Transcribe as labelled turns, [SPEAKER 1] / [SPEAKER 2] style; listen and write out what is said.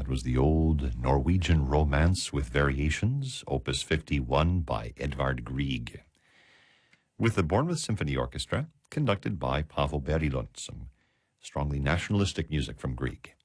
[SPEAKER 1] That was the old Norwegian Romance with Variations, Opus 51 by Edvard Grieg, with the Bournemouth Symphony Orchestra, conducted by Paavo Berilund, some strongly nationalistic music from Grieg.